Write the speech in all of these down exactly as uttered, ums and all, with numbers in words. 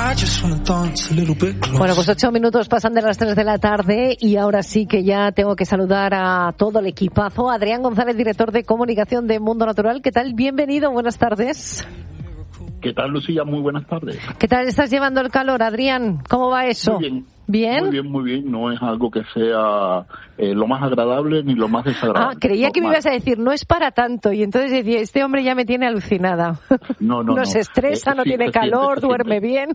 Bueno, pues ocho minutos pasan de las tres de la tarde y ahora sí que ya tengo que saludar a todo el equipazo. Adrián González, director de comunicación de Mundo Natural. ¿Qué tal? Bienvenido, buenas tardes. ¿Qué tal, Lucía? Muy buenas tardes. ¿Qué tal estás llevando el calor, Adrián? ¿Cómo va eso? Muy bien. ¿Bien? Muy bien, muy bien. No es algo que sea eh, lo más agradable ni lo más desagradable. Ah, creía no, que me ibas a decir, no es para tanto. Y entonces decía, este hombre ya me tiene alucinada. No, no, no. No se estresa, eh, no sí, tiene calor, siente, duerme bien.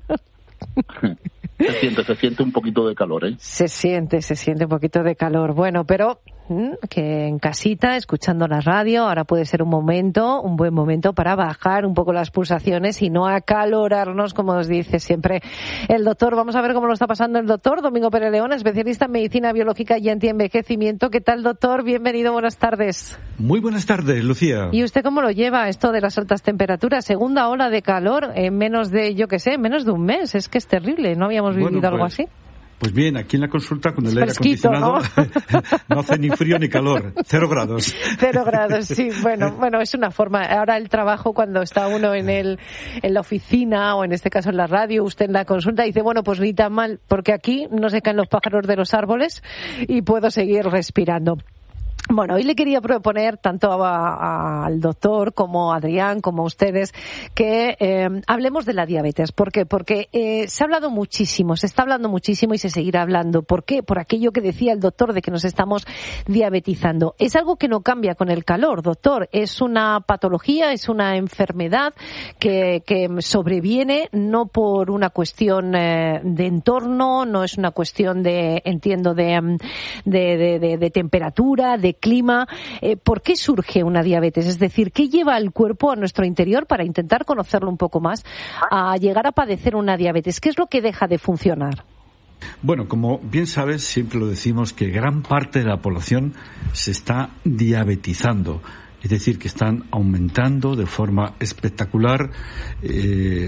Se siente, se siente un poquito de calor, ¿eh? Se siente, se siente un poquito de calor. Bueno, pero que en casita, escuchando la radio, ahora puede ser un momento, un buen momento para bajar un poco las pulsaciones y no acalorarnos, como nos dice siempre el doctor. Vamos a ver cómo lo está pasando el doctor Domingo Pérez León, especialista en medicina biológica y antienvejecimiento. ¿Qué tal, doctor? Bienvenido, buenas tardes. Muy buenas tardes, Lucía. ¿Y usted cómo lo lleva esto de las altas temperaturas? Segunda ola de calor en menos de, yo qué sé, menos de un mes. Es que es terrible, no habíamos vivido bueno, pues... algo así. Pues bien, aquí en la consulta con el aire acondicionado ¿no? no hace ni frío ni calor, cero grados. Cero grados, sí, bueno, bueno, es una forma. Ahora el trabajo cuando está uno en el en la oficina o en este caso en la radio, usted en la consulta dice, bueno, pues ni tan mal, porque aquí no se caen los pájaros de los árboles y puedo seguir respirando. Bueno, hoy le quería proponer tanto a, a, al doctor como a Adrián, como a ustedes, que eh, hablemos de la diabetes. ¿Por qué? Porque eh, se ha hablado muchísimo, se está hablando muchísimo y se seguirá hablando. ¿Por qué? Por aquello que decía el doctor de que nos estamos diabetizando. Es algo que no cambia con el calor, doctor. Es una patología, es una enfermedad que, que sobreviene no por una cuestión eh, de entorno, no es una cuestión de, entiendo, de, de, de, de, de temperatura, de clima. Eh, ¿Por qué surge una diabetes? Es decir, ¿qué lleva al cuerpo a nuestro interior para intentar conocerlo un poco más a llegar a padecer una diabetes? ¿Qué es lo que deja de funcionar? Bueno, como bien sabes, siempre lo decimos que gran parte de la población se está diabetizando. Es decir, que están aumentando de forma espectacular eh,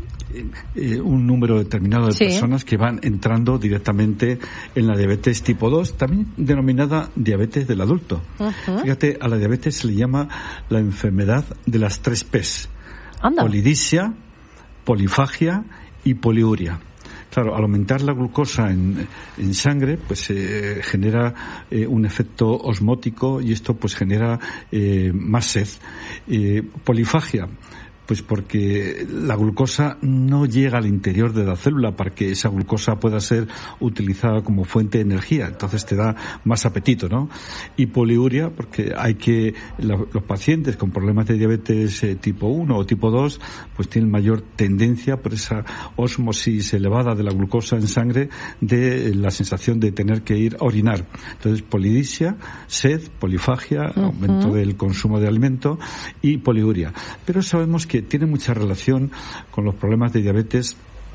eh, un número determinado de sí. personas que van entrando directamente en la diabetes tipo dos, también denominada diabetes del adulto. Uh-huh. Fíjate, a la diabetes se le llama la enfermedad de las tres P's. Anda. Polidipsia, polifagia y poliuria. Claro, al aumentar la glucosa en, en sangre, pues eh, genera eh, un efecto osmótico y esto pues genera eh, más sed. Eh, polifagia, pues porque la glucosa no llega al interior de la célula para que esa glucosa pueda ser utilizada como fuente de energía, entonces te da más apetito, ¿no? Y poliuria, porque hay que, la, los pacientes con problemas de diabetes eh, tipo uno o tipo dos, pues tienen mayor tendencia por esa ósmosis elevada de la glucosa en sangre de la sensación de tener que ir a orinar. Entonces, polidipsia, sed, polifagia, uh-huh. aumento del consumo de alimento y poliuria. Pero sabemos que tiene mucha relación con los problemas de diabetes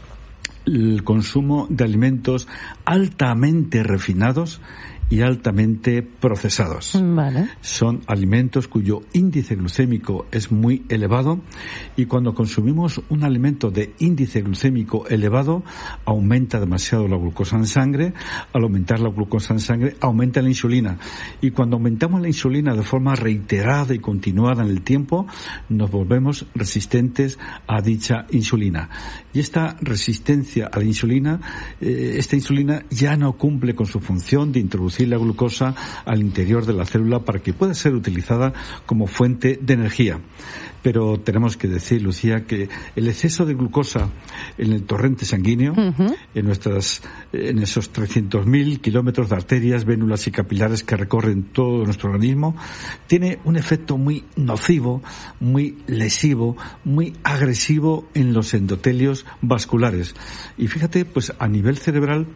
el consumo de alimentos altamente refinados y altamente procesados. Vale. Son alimentos cuyo índice glucémico es muy elevado y cuando consumimos un alimento de índice glucémico elevado aumenta demasiado la glucosa en sangre. Al aumentar la glucosa en sangre aumenta la insulina y cuando aumentamos la insulina de forma reiterada y continuada en el tiempo nos volvemos resistentes a dicha insulina y esta resistencia a la insulina eh, esta insulina ya no cumple con su función de introducir la glucosa al interior de la célula para que pueda ser utilizada como fuente de energía. Pero tenemos que decir, Lucía, que el exceso de glucosa en el torrente sanguíneo, uh-huh. en nuestras, en esos trescientos mil kilómetros de arterias, vénulas y capilares que recorren todo nuestro organismo, tiene un efecto muy nocivo, muy lesivo, muy agresivo en los endotelios vasculares. Y fíjate, pues a nivel cerebral,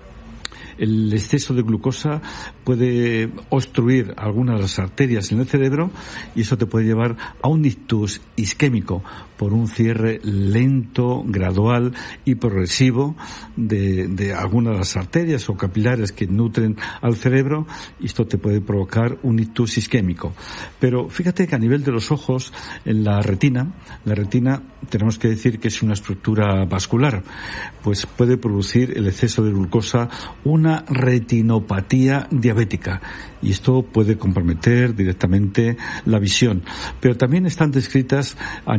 el exceso de glucosa puede obstruir algunas de las arterias en el cerebro y eso te puede llevar a un ictus isquémico por un cierre lento, gradual y progresivo de, de algunas de las arterias o capilares que nutren al cerebro y esto te puede provocar un ictus isquémico. Pero fíjate que a nivel de los ojos, en la retina, la retina tenemos que decir que es una estructura vascular, pues puede producir el exceso de glucosa una retinopatía diabética y esto puede comprometer directamente la visión. Pero también están descritas a nivel del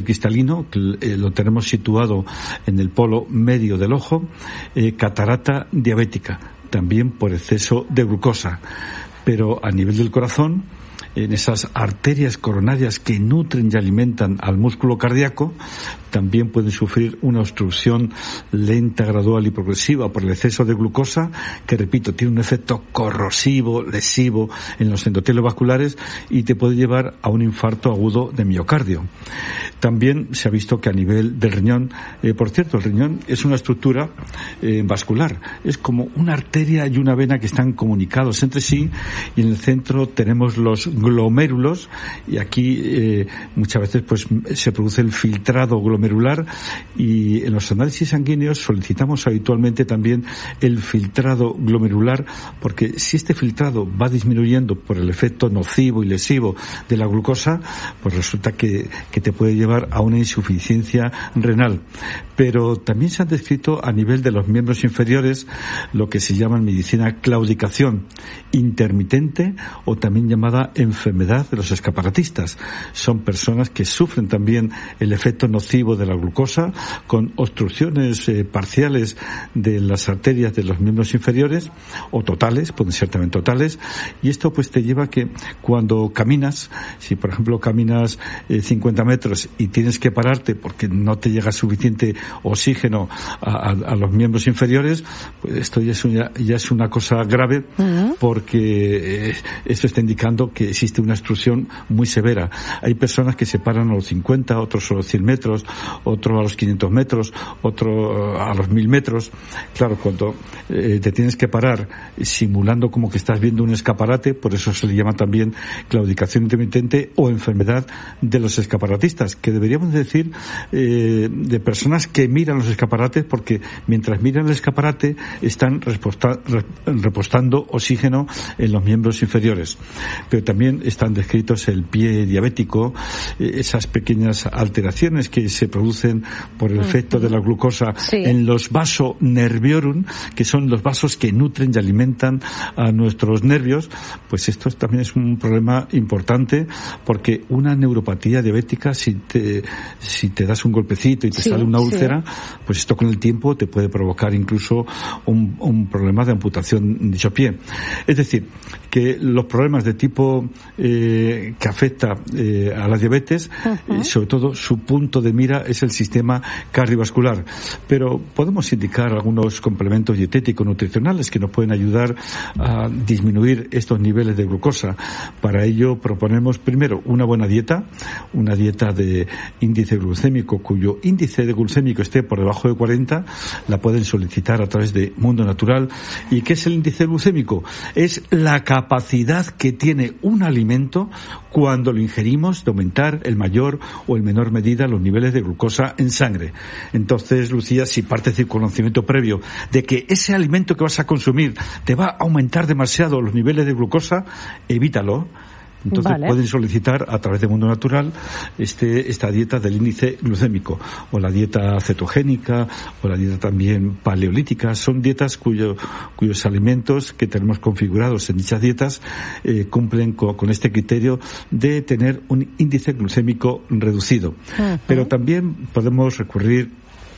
níquel cristalino, que eh, lo tenemos situado en el polo medio del ojo, eh, catarata diabética, también por exceso de glucosa. Pero a nivel del corazón, en esas arterias coronarias que nutren y alimentan al músculo cardíaco, también pueden sufrir una obstrucción lenta, gradual y progresiva por el exceso de glucosa, que, repito, tiene un efecto corrosivo, lesivo en los endotelios vasculares y te puede llevar a un infarto agudo de miocardio. También se ha visto que a nivel del riñón, eh, por cierto, el riñón es una estructura eh, vascular, es como una arteria y una vena que están comunicados entre sí, y en el centro tenemos los glomérulos, y aquí eh, muchas veces pues se produce el filtrado glomerular, y en los análisis sanguíneos solicitamos habitualmente también el filtrado glomerular, porque si este filtrado va disminuyendo por el efecto nocivo y lesivo de la glucosa, pues resulta que, que te puede llevar a una insuficiencia renal. Pero también se han descrito a nivel de los miembros inferiores lo que se llama en medicina claudicación intermitente, o también llamada enfermedad de los escaparatistas. Son personas que sufren también el efecto nocivo de la glucosa, con obstrucciones eh, parciales de las arterias de los miembros inferiores, o totales, pueden ser también totales, y esto pues te lleva a que cuando caminas, si por ejemplo caminas eh, cincuenta metros y tienes que pararte porque no te llega suficiente oxígeno a, a, a los miembros inferiores, pues esto ya es una, ya es una cosa grave, uh-huh. porque eh, esto está indicando que existe una obstrucción muy severa. Hay personas que se paran a los cincuenta, otros a los cien metros, otros a los quinientos metros, otros a los mil metros. Claro, cuando eh, te tienes que parar simulando como que estás viendo un escaparate, por eso se le llama también claudicación intermitente o enfermedad de los escaparatistas, que deberíamos decir eh, de personas que miran los escaparates, porque mientras miran el escaparate están reposta, repostando oxígeno en los miembros inferiores. Pero también están descritos el pie diabético, eh, esas pequeñas alteraciones que se producen por el efecto de la glucosa sí. en los vasonerviorum, que son los vasos que nutren y alimentan a nuestros nervios. Pues esto también es un problema importante, porque una neuropatía diabética, si te, si te das un golpecito y te sí, sale una úlcera, sí. pues esto con el tiempo te puede provocar incluso un, un problema de amputación de dicho pie. Es decir, que los problemas de tipo eh, que afecta eh, a la diabetes, uh-huh. eh, sobre todo su punto de mira es el sistema cardiovascular. Pero podemos indicar algunos complementos dietéticos nutricionales que nos pueden ayudar a disminuir estos niveles de glucosa. Para ello proponemos primero una buena dieta, una dieta de índice glucémico cuyo índice de glucémico esté por debajo de cuarenta, la pueden solicitar a través de Mundo Natural. ¿Y qué es el índice glucémico? Es la capacidad que tiene un alimento cuando lo ingerimos de aumentar en mayor o en menor medida los niveles de glucosa en sangre. Entonces, Lucía, si partes del conocimiento previo de que ese alimento que vas a consumir te va a aumentar demasiado los niveles de glucosa, evítalo. Entonces vale. pueden solicitar a través de Mundo Natural este, esta dieta del índice glucémico, o la dieta cetogénica, o la dieta también paleolítica. Son dietas cuyo, cuyos alimentos que tenemos configurados en dichas dietas eh, cumplen con, con este criterio de tener un índice glucémico reducido. Uh-huh. Pero también podemos recurrir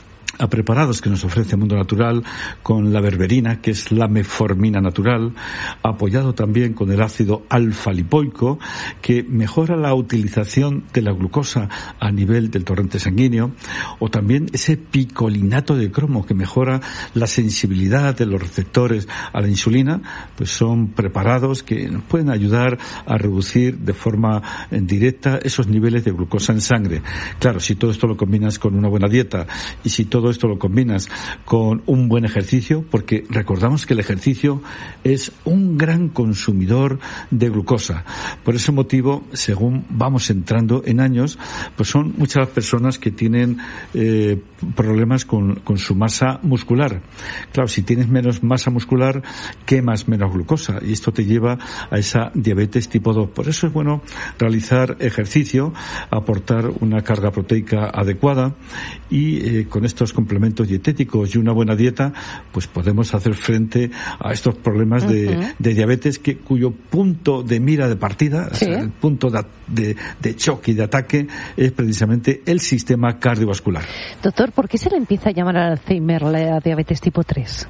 a preparados que nos ofrece Mundo Natural con la berberina, que es la metformina natural, apoyado también con el ácido alfa-lipoico, que mejora la utilización de la glucosa a nivel del torrente sanguíneo, o también ese picolinato de cromo que mejora la sensibilidad de los receptores a la insulina. Pues son preparados que nos pueden ayudar a reducir de forma directa esos niveles de glucosa en sangre. Claro, si todo esto lo combinas con una buena dieta, y si todo esto lo combinas con un buen ejercicio, porque recordamos que el ejercicio es un gran consumidor de glucosa. Por ese motivo, según vamos entrando en años, pues son muchas las personas que tienen eh, problemas con, con su masa muscular. Claro, si tienes menos masa muscular, quemas menos glucosa, y esto te lleva a esa diabetes tipo dos. Por eso es bueno realizar ejercicio, aportar una carga proteica adecuada, y eh, con estos complementos dietéticos y una buena dieta, pues podemos hacer frente a estos problemas de, uh-huh. de diabetes que cuyo punto de mira de partida, ¿sí? o sea, el punto de, de, de choque y de ataque es precisamente el sistema cardiovascular. Doctor, ¿por qué se le empieza a llamar al Alzheimer la diabetes tipo tres?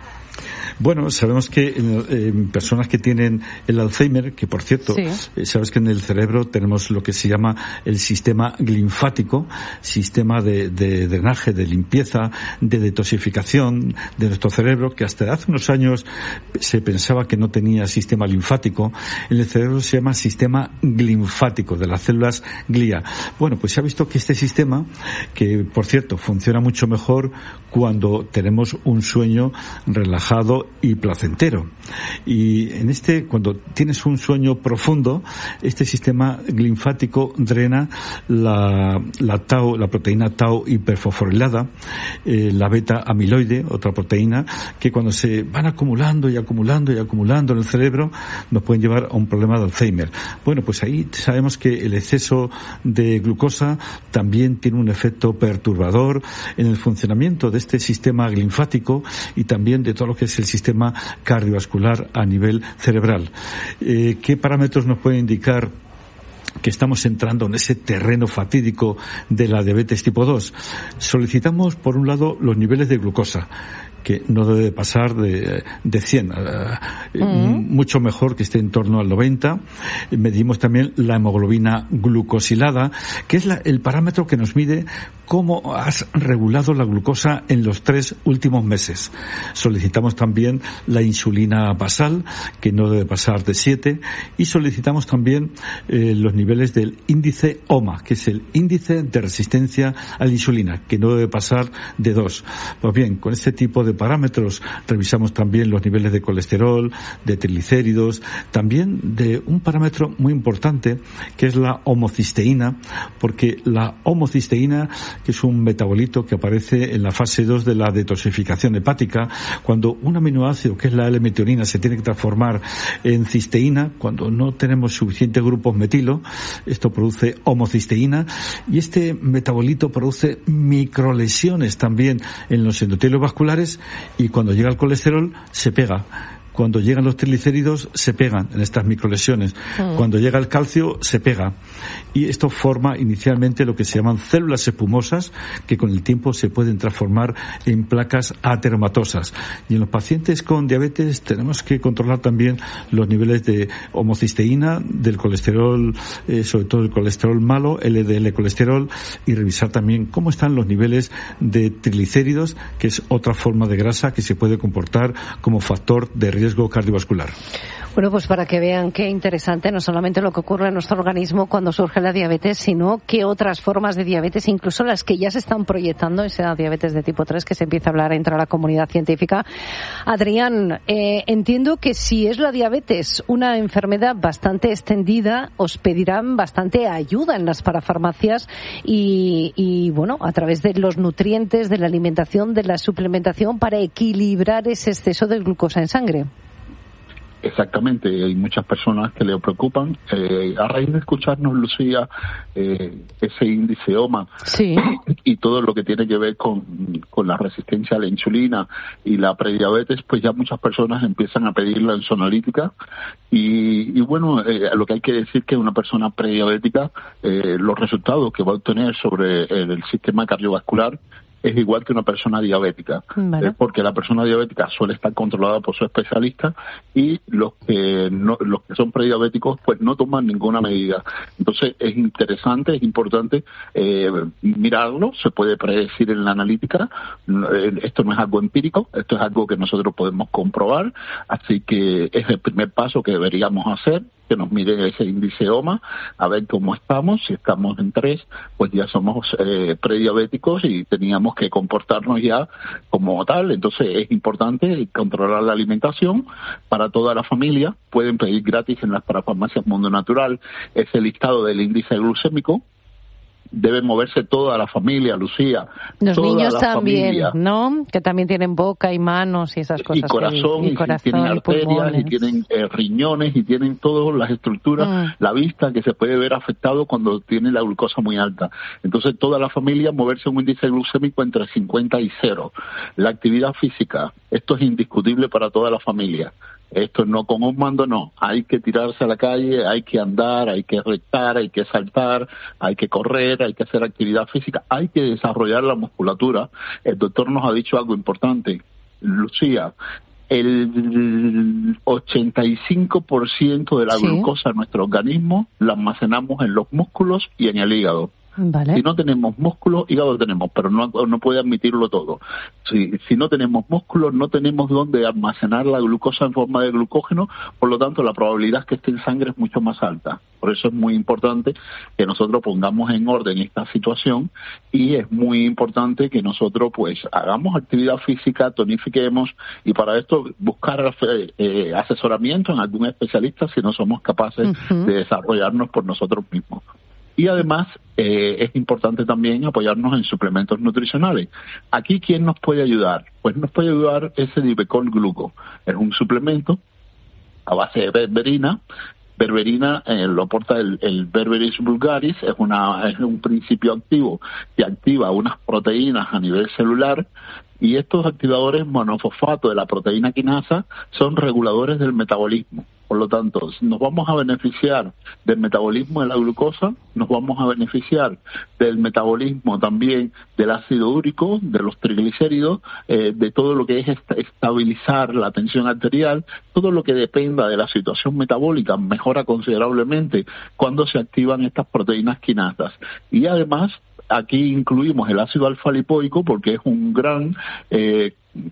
Bueno, sabemos que en, en personas que tienen el Alzheimer, que por cierto, sí. eh, sabes que en el cerebro tenemos lo que se llama el sistema linfático, sistema de, de drenaje, de limpieza, de detoxificación de nuestro cerebro, que hasta hace unos años se pensaba que no tenía sistema linfático. En el cerebro se llama sistema linfático, de las células glía. Bueno, pues se ha visto que este sistema, que por cierto funciona mucho mejor cuando tenemos un sueño relajado y placentero. Y en este, cuando tienes un sueño profundo, este sistema linfático drena la, la tau, la proteína tau hiperfosforilada, eh, la beta amiloide, otra proteína, que cuando se van acumulando y acumulando y acumulando en el cerebro, nos pueden llevar a un problema de Alzheimer. Bueno, pues ahí sabemos que el exceso de glucosa también tiene un efecto perturbador en el funcionamiento de este sistema linfático y también de todo lo que es el sistema cardiovascular a nivel cerebral. Eh, ¿Qué parámetros nos pueden indicar que estamos entrando en ese terreno fatídico de la diabetes tipo dos? Solicitamos, por un lado, los niveles de glucosa, que no debe pasar de, de cien, uh, uh-huh. mucho mejor que esté en torno al noventa. Medimos también la hemoglobina glucosilada, que es la, el parámetro que nos mide cómo has regulado la glucosa en los tres últimos meses. Solicitamos también la insulina basal, que no debe pasar de siete, y solicitamos también eh, los niveles del índice O M A, que es el índice de resistencia a la insulina, que no debe pasar de dos. Pues bien, con este tipo de parámetros revisamos también los niveles de colesterol, de triglicéridos, también de un parámetro muy importante que es la homocisteína, porque la homocisteína, que es un metabolito que aparece en la fase dos de la detoxificación hepática, cuando un aminoácido que es la L-metionina se tiene que transformar en cisteína, cuando no tenemos suficientes grupos metilo, esto produce homocisteína, y este metabolito produce microlesiones también en los endotelios vasculares, y cuando llega el colesterol se pega. Cuando llegan los triglicéridos se pegan en estas microlesiones. Mm. Cuando llega el calcio se pega. Y esto forma inicialmente lo que se llaman células espumosas, que con el tiempo se pueden transformar en placas ateromatosas. Y en los pacientes con diabetes tenemos que controlar también los niveles de homocisteína, del colesterol, eh, sobre todo el colesterol malo, L D L colesterol, y revisar también cómo están los niveles de triglicéridos, que es otra forma de grasa que se puede comportar como factor de riesgo riesgo cardiovascular. Bueno, pues para que vean qué interesante, no solamente lo que ocurre en nuestro organismo cuando surge la diabetes, sino que otras formas de diabetes, incluso las que ya se están proyectando, esa diabetes de tipo tres que se empieza a hablar entre la comunidad científica. Adrián, eh, entiendo que si es la diabetes una enfermedad bastante extendida, os pedirán bastante ayuda en las parafarmacias y, y bueno, a través de los nutrientes, de la alimentación, de la suplementación para equilibrar ese exceso de glucosa en sangre. Exactamente, hay muchas personas que le preocupan. Eh, a raíz de escucharnos, Lucía, eh, ese índice O M A sí. y todo lo que tiene que ver con, con la resistencia a la insulina y la prediabetes, pues ya muchas personas empiezan a pedir la insulinolítica y, y bueno, eh, lo que hay que decir que una persona prediabética, eh, los resultados que va a obtener sobre el, el sistema cardiovascular es igual que una persona diabética, vale. eh, porque la persona diabética suele estar controlada por su especialista y los que no, los que son prediabéticos pues no toman ninguna medida. Entonces es interesante, es importante eh, mirarlo, se puede predecir en la analítica, esto no es algo empírico, esto es algo que nosotros podemos comprobar, así que es el primer paso que deberíamos hacer, que nos mire ese índice O M A, a ver cómo estamos. Si estamos en tres, pues ya somos eh, prediabéticos y teníamos que comportarnos ya como tal. Entonces es importante controlar la alimentación para toda la familia. Pueden pedir gratis en las parafarmacias Mundo Natural ese listado del índice glucémico debe moverse toda la familia, Lucía. Los toda niños la también, familia. ¿no? Que también tienen boca y manos y esas cosas. Y corazón, que, y, y, corazón, tienen y arterias, pulmones. y tienen eh, riñones, y tienen todas las estructuras, mm. la vista, que se puede ver afectado cuando tiene la glucosa muy alta. Entonces, toda la familia moverse un índice glucémico entre cincuenta y cero. La actividad física, esto es indiscutible para toda la familia. Esto no con un mando, no. Hay que tirarse a la calle, hay que andar, hay que rectar, hay que saltar, hay que correr, hay que hacer actividad física, hay que desarrollar la musculatura. El doctor nos ha dicho algo importante, Lucía. El ochenta y cinco por ciento de la sí. glucosa en nuestro organismo la almacenamos en los músculos y en el hígado. Vale. Si no tenemos músculo, hígado tenemos, pero no, no puede admitirlo todo. Si, si no tenemos músculo, no tenemos dónde almacenar la glucosa en forma de glucógeno, por lo tanto la probabilidad que esté en sangre es mucho más alta. Por eso es muy importante que nosotros pongamos en orden esta situación, y es muy importante que nosotros pues hagamos actividad física, tonifiquemos, y para esto buscar eh, asesoramiento en algún especialista si no somos capaces uh-huh. de desarrollarnos por nosotros mismos. Y además eh, es importante también apoyarnos en suplementos nutricionales. Aquí, ¿quién nos puede ayudar? Pues nos puede ayudar ese Divecol Gluco. Es un suplemento a base de berberina. Berberina eh, lo aporta el, el Berberis vulgaris, es, una, es un principio activo que activa unas proteínas a nivel celular, y estos activadores monofosfato de la proteína quinasa son reguladores del metabolismo. Por lo tanto, nos vamos a beneficiar del metabolismo de la glucosa, nos vamos a beneficiar del metabolismo también del ácido úrico, de los triglicéridos, eh, de todo lo que es est- estabilizar la tensión arterial, todo lo que dependa de la situación metabólica mejora considerablemente cuando se activan estas proteínas quinasas. Y además, aquí incluimos el ácido alfa-lipoico porque es un gran eh,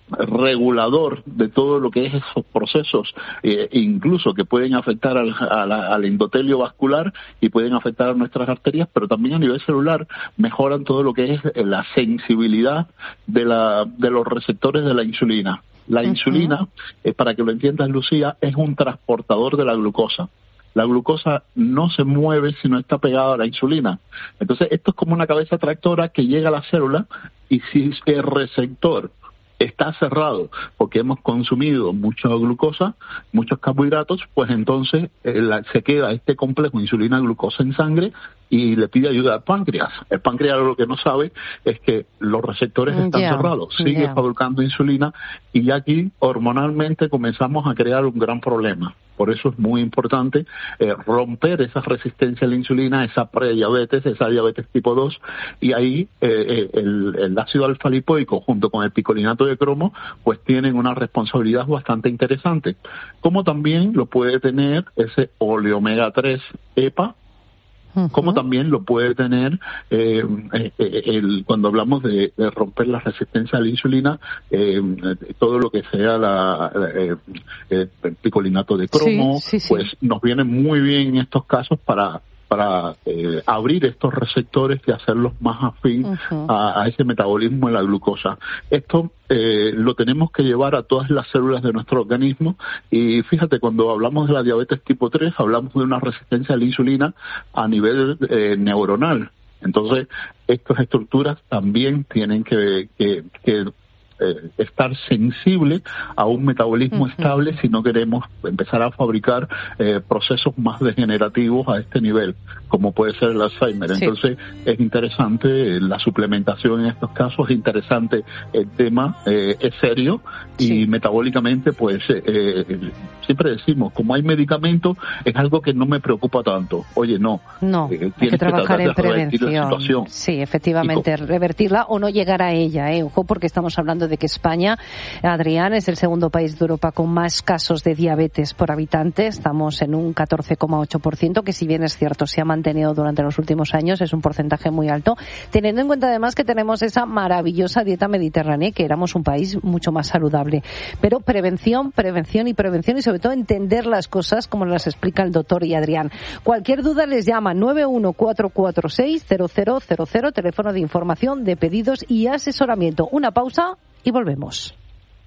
regulador de todo lo que es esos procesos, eh, incluso que pueden afectar al, a la, al endotelio vascular y pueden afectar a nuestras arterias, pero también a nivel celular mejoran todo lo que es la sensibilidad de, la, de los receptores de la insulina. La uh-huh. insulina, eh, para que lo entiendas, Lucía, es un transportador de la glucosa. La glucosa no se mueve si no está pegada a la insulina. Entonces, esto es como una cabeza tractora que llega a la célula, y si el receptor está cerrado porque hemos consumido mucha glucosa, muchos carbohidratos, pues entonces eh, la, se queda este complejo insulina-glucosa en sangre y le pide ayuda al páncreas. El páncreas lo que no sabe es que los receptores están yeah, cerrados, sigue yeah. fabricando insulina, y ya aquí hormonalmente comenzamos a crear un gran problema. Por eso es muy importante eh, romper esa resistencia a la insulina, esa prediabetes, esa diabetes tipo dos, y ahí eh, el, el ácido alfa-lipoico junto con el picolinato de cromo pues tienen una responsabilidad bastante interesante. Como también lo puede tener ese oleomega tres E P A, Uh-huh. como también lo puede tener eh, eh, el, cuando hablamos de, de romper la resistencia a la insulina, eh, todo lo que sea la, eh, el picolinato de cromo, sí, sí, sí. pues nos viene muy bien en estos casos para para eh, abrir estos receptores y hacerlos más afín uh-huh. a, a ese metabolismo de la glucosa. Esto eh, lo tenemos que llevar a todas las células de nuestro organismo, y fíjate, cuando hablamos de la diabetes tipo tres, hablamos de una resistencia a la insulina a nivel eh, neuronal. Entonces, estas estructuras también tienen que, que, que Eh, estar sensible a un metabolismo uh-huh. estable si no queremos empezar a fabricar eh, procesos más degenerativos a este nivel, como puede ser el Alzheimer. Sí. Entonces es interesante eh, la suplementación en estos casos, es interesante el tema, eh, es serio, y sí. metabólicamente pues eh, eh, siempre decimos, como hay medicamentos, es algo que no me preocupa tanto. Oye, no, no eh, hay que trabajar que en prevención. Sí, efectivamente, con... revertirla o no llegar a ella, eh, ojo, porque estamos hablando de que España, Adrián, es el segundo país de Europa con más casos de diabetes por habitante. Estamos en un catorce coma ocho por ciento, que si bien es cierto se ha mantenido durante los últimos años, es un porcentaje muy alto, teniendo en cuenta además que tenemos esa maravillosa dieta mediterránea, que éramos un país mucho más saludable. Pero prevención, prevención y prevención, y sobre todo entender las cosas como las explica el doctor y Adrián. Cualquier duda les llama nueve uno cuatro cuatro seis cero cero cero cero, teléfono de información, de pedidos y asesoramiento. Una pausa y volvemos.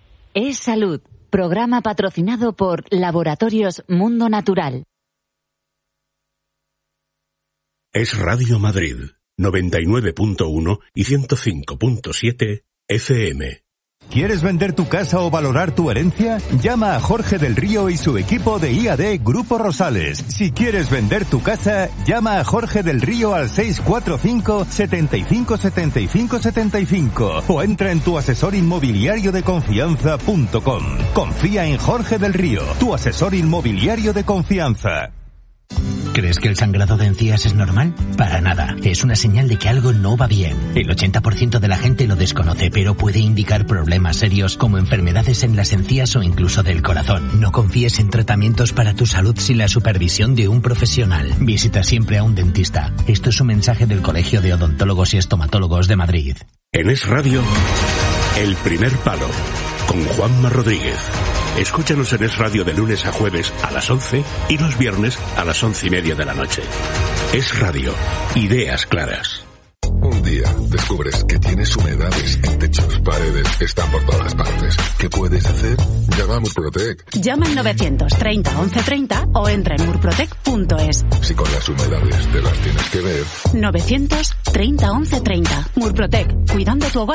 Es Salud, programa patrocinado por Laboratorios Mundo Natural. Es Radio Madrid, noventa y nueve punto uno y ciento cinco punto siete F M. ¿Quieres vender tu casa o valorar tu herencia? Llama a Jorge del Río y su equipo de I A D Grupo Rosales. Si quieres vender tu casa, llama a Jorge del Río al seis cuatro cinco, setenta y cinco, setenta y cinco, setenta y cinco o entra en tu asesor inmobiliario de confianza punto com. Confía en Jorge del Río, tu asesor inmobiliario de confianza. ¿Crees que el sangrado de encías es normal? Para nada. Es una señal de que algo no va bien. El ochenta por ciento de la gente lo desconoce, pero puede indicar problemas serios como enfermedades en las encías o incluso del corazón. No confíes en tratamientos para tu salud sin la supervisión de un profesional. Visita siempre a un dentista. Esto es un mensaje del Colegio de Odontólogos y Estomatólogos de Madrid. En Es Radio, El Primer Palo, con Juanma Rodríguez. Escúchanos en Es Radio de lunes a jueves a las once y los viernes a las once y media de la noche. Es Radio, ideas claras. Un día descubres que tienes humedades en techos, paredes, están por todas partes. ¿Qué puedes hacer? Llama a Murprotec. Llama al novecientos treinta once treinta o entra en murprotec punto es. Si con las humedades te las tienes que ver. novecientos treinta once treinta. Murprotec, cuidando tu hogar